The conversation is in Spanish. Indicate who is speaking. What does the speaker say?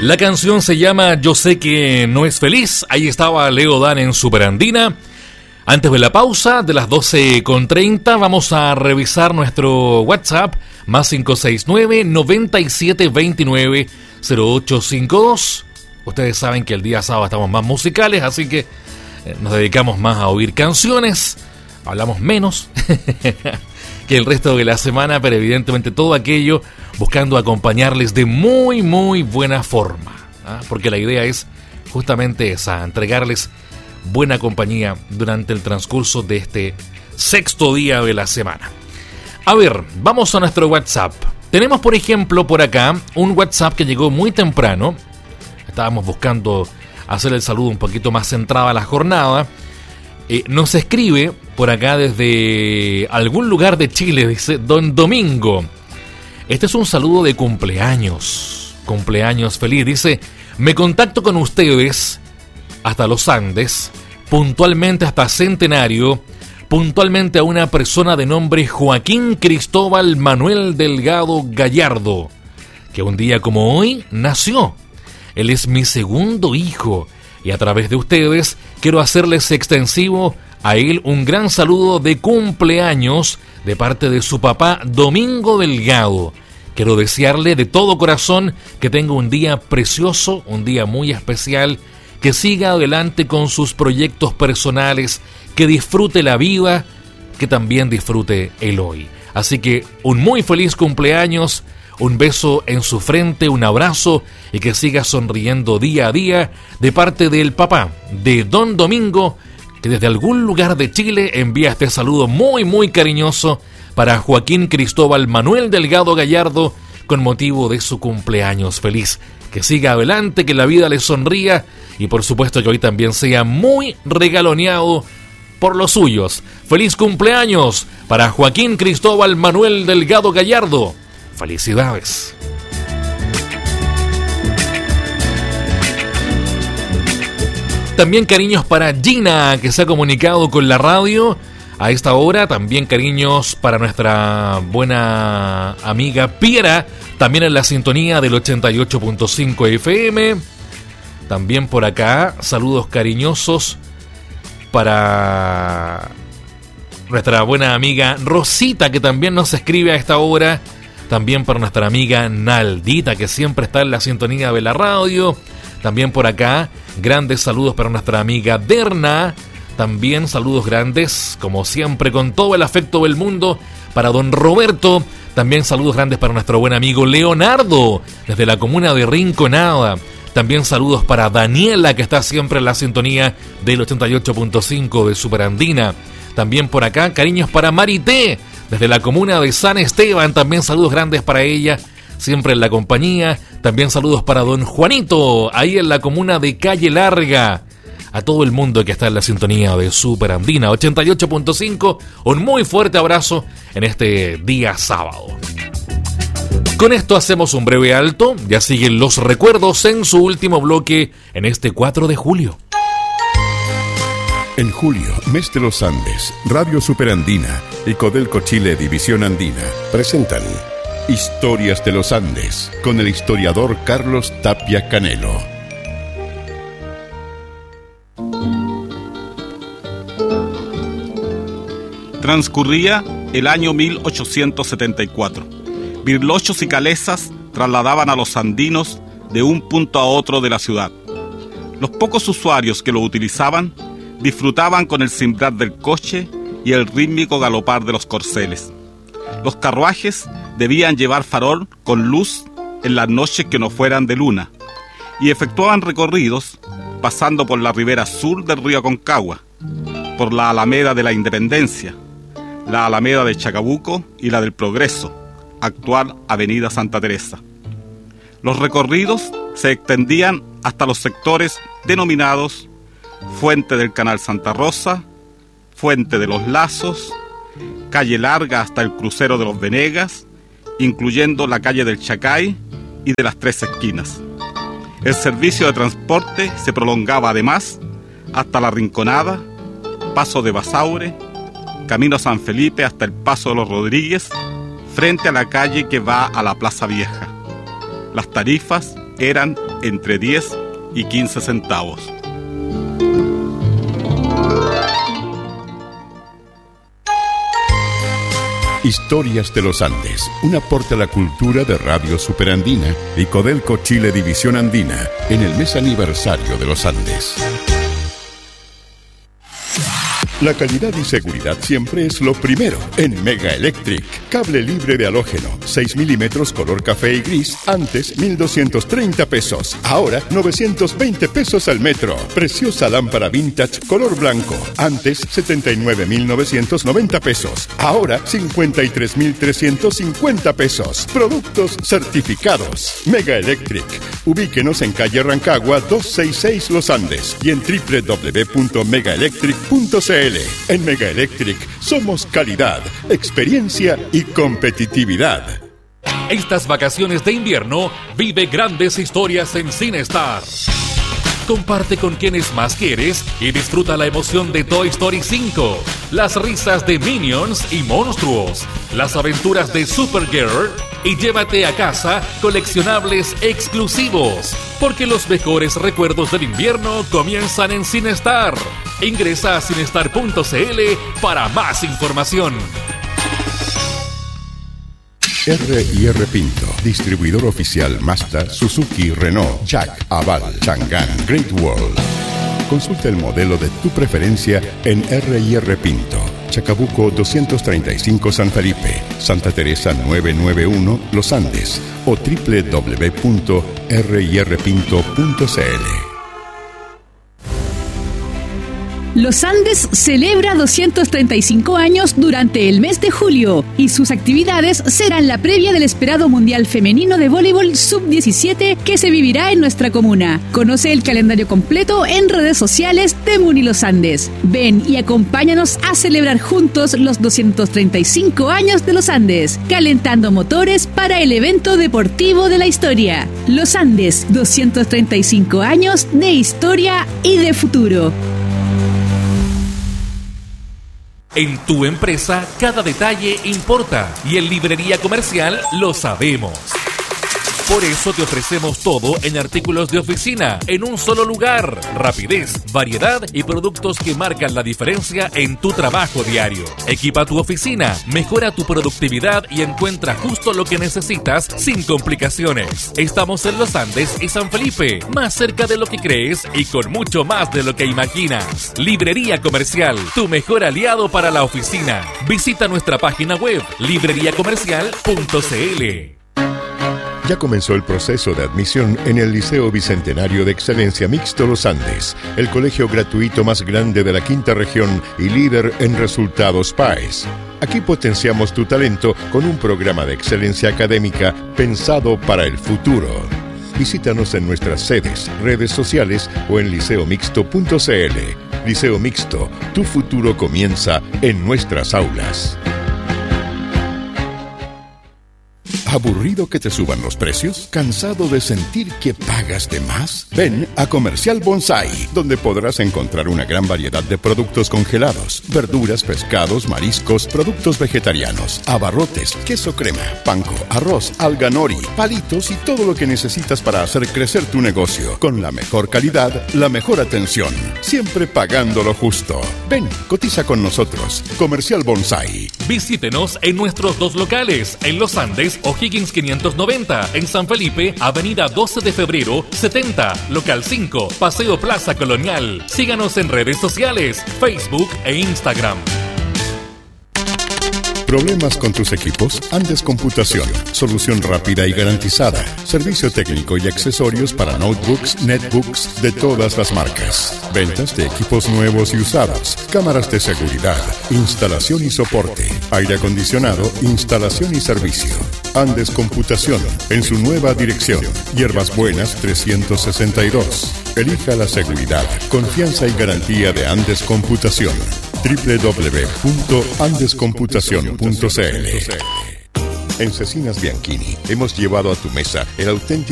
Speaker 1: La canción se llama Yo sé que no es feliz. Ahí estaba Leo Dan en Superandina. Antes de la pausa, de las 12:30, vamos a revisar nuestro WhatsApp, más 569-9729-0852. Ustedes saben que el día sábado estamos más musicales, así que nos dedicamos más a oír canciones. Hablamos menos que el resto de la semana, pero evidentemente todo aquello buscando acompañarles de muy, muy buena forma, ¿ah? Porque la idea es justamente esa, entregarles buena compañía durante el transcurso de este sexto día de la semana. A ver, vamos a nuestro WhatsApp. Tenemos, por ejemplo, por acá un WhatsApp que llegó muy temprano. Estábamos buscando hacer el saludo un poquito más centrado a la jornada. Nos escribe por acá desde algún lugar de Chile, dice Don Domingo. Este es un saludo de cumpleaños. Cumpleaños feliz. Dice, me contacto con ustedes hasta los Andes, puntualmente hasta Centenario, puntualmente a una persona de nombre Joaquín Cristóbal Manuel Delgado Gallardo, que un día como hoy nació. Él es mi segundo hijo y a través de ustedes quiero hacerles extensivo a él un gran saludo de cumpleaños de parte de su papá Domingo Delgado. Quiero desearle de todo corazón que tenga un día precioso, un día muy especial, que siga adelante con sus proyectos personales, que disfrute la vida, que también disfrute el hoy. Así que un muy feliz cumpleaños, un beso en su frente, un abrazo y que siga sonriendo día a día de parte del papá de Don Domingo, que desde algún lugar de Chile envía este saludo muy muy cariñoso para Joaquín Cristóbal Manuel Delgado Gallardo con motivo de su cumpleaños feliz. Que siga adelante, que la vida le sonría y por supuesto que hoy también sea muy regaloneado por los suyos. ¡Feliz cumpleaños para Joaquín Cristóbal Manuel Delgado Gallardo! ¡Felicidades! También cariños para Gina, que se ha comunicado con la radio a esta hora. También cariños para nuestra buena amiga Piera, también en la sintonía del 88.5 FM. También por acá, saludos cariñosos para nuestra buena amiga Rosita, que también nos escribe a esta hora. También para nuestra amiga Naldita, que siempre está en la sintonía de la radio. También por acá, grandes saludos para nuestra amiga Derna. También saludos grandes, como siempre, con todo el afecto del mundo, para don Roberto. También saludos grandes para nuestro buen amigo Leonardo, desde la comuna de Rinconada. También saludos para Daniela, que está siempre en la sintonía del 88.5 de Superandina. También por acá, cariños para Marité, desde la comuna de San Esteban. También saludos grandes para ella, siempre en la compañía. También saludos para don Juanito, ahí en la comuna de Calle Larga. A todo el mundo que está en la sintonía de Superandina 88.5, un muy fuerte abrazo en este día sábado. Con esto hacemos un breve alto, ya siguen los recuerdos en su último bloque en este 4 de julio.
Speaker 2: En julio, mes de los Andes, Radio Superandina y Codelco Chile División Andina presentan Historias de los Andes con el historiador Carlos Tapia Canelo.
Speaker 3: Transcurría el año 1874. Birlochos y calesas trasladaban a los andinos de un punto a otro de la ciudad. Los pocos usuarios que lo utilizaban disfrutaban con el cimbrar del coche y el rítmico galopar de los corceles. Los carruajes debían llevar farol con luz en las noches que no fueran de luna y efectuaban recorridos pasando por la ribera sur del río Aconcagua, por la Alameda de la Independencia, la Alameda de Chacabuco y la del Progreso, actual Avenida Santa Teresa. Los recorridos se extendían hasta los sectores denominados Fuente del Canal Santa Rosa, Fuente de los Lazos, Calle Larga hasta el crucero de los Venegas, incluyendo la calle del Chacay y de las Tres Esquinas. El servicio de transporte se prolongaba además hasta La Rinconada, Paso de Basaure, Camino San Felipe hasta el Paso de los Rodríguez, frente a la calle que va a la Plaza Vieja. Las tarifas eran entre 10 y 15 centavos.
Speaker 2: Historias de los Andes, un aporte a la cultura de Radio Superandina y Codelco Chile División Andina en el mes aniversario de los Andes. La calidad y seguridad siempre es lo primero en Mega Electric. Cable libre de halógeno, 6 milímetros color café y gris, antes 1,230 pesos, ahora 920 pesos al metro. Preciosa lámpara vintage color blanco, antes 79,990 pesos, ahora 53,350 pesos. Productos certificados. Mega Electric. Ubíquenos en calle Rancagua 266 Los Andes y en www.megaelectric.cl. En Mega Electric somos calidad, experiencia y competitividad.
Speaker 1: Estas vacaciones de invierno vive grandes historias en CineStar. Comparte con quienes más quieres y disfruta la emoción de Toy Story 5, las risas de Minions y Monstruos, las aventuras de Supergirl y llévate a casa coleccionables exclusivos, porque los mejores recuerdos del invierno comienzan en CineStar. Ingresa a cinestar.cl para más información.
Speaker 2: R&R Pinto, distribuidor oficial Mazda, Suzuki, Renault, Jack, Aval, Chang'an, Great Wall. Consulta el modelo de tu preferencia en R&R Pinto, Chacabuco 235 San Felipe, Santa Teresa 991 Los Andes o www.rirpinto.cl.
Speaker 4: Los Andes celebra 235 años durante el mes de julio y sus actividades serán la previa del esperado Mundial Femenino de Voleibol Sub-17 que se vivirá en nuestra comuna. Conoce el calendario completo en redes sociales de Muni Los Andes. Ven y acompáñanos a celebrar juntos los 235 años de Los Andes, calentando motores para el evento deportivo de la historia. Los Andes, 235 años de historia y de futuro.
Speaker 1: En tu empresa, cada detalle importa y en Librería Comercial lo sabemos. Por eso te ofrecemos todo en artículos de oficina, en un solo lugar. Rapidez, variedad y productos que marcan la diferencia en tu trabajo diario. Equipa tu oficina, mejora tu productividad y encuentra justo lo que necesitas sin complicaciones. Estamos en Los Andes y San Felipe, más cerca de lo que crees y con mucho más de lo que imaginas. Librería Comercial, tu mejor aliado para la oficina. Visita nuestra página web, libreriacomercial.cl.
Speaker 2: Ya comenzó el proceso de admisión en el Liceo Bicentenario de Excelencia Mixto Los Andes, el colegio gratuito más grande de la quinta región y líder en resultados PAES. Aquí potenciamos tu talento con un programa de excelencia académica pensado para el futuro. Visítanos en nuestras sedes, redes sociales o en liceomixto.cl. Liceo Mixto, tu futuro comienza en nuestras aulas. ¿Aburrido que te suban los precios? ¿Cansado de sentir que pagas de más? Ven a Comercial Bonsai, donde podrás encontrar una gran variedad de productos congelados, verduras, pescados, mariscos, productos vegetarianos, abarrotes, queso crema, panko, arroz, alga nori, palitos y todo lo que necesitas para hacer crecer tu negocio. Con la mejor calidad, la mejor atención, siempre pagando lo justo. Ven, cotiza con nosotros. Comercial Bonsai.
Speaker 1: Visítenos en nuestros dos locales, en Los Andes, O'Higgins 590, en San Felipe, Avenida 12 de Febrero, 70, Local 5, Paseo Plaza Colonial. Síganos en redes sociales, Facebook e Instagram.
Speaker 2: ¿Problemas con tus equipos? Andes Computación. Solución rápida y garantizada. Servicio técnico y accesorios para notebooks, netbooks de todas las marcas. Ventas de equipos nuevos y usados. Cámaras de seguridad. Instalación y soporte. Aire acondicionado. Instalación y servicio. Andes Computación. En su nueva dirección. Hierbas Buenas 362. Elija la seguridad, confianza y garantía de Andes Computación. www.andescomputacion.cl. En Cecinas Bianchini hemos llevado a tu mesa el auténtico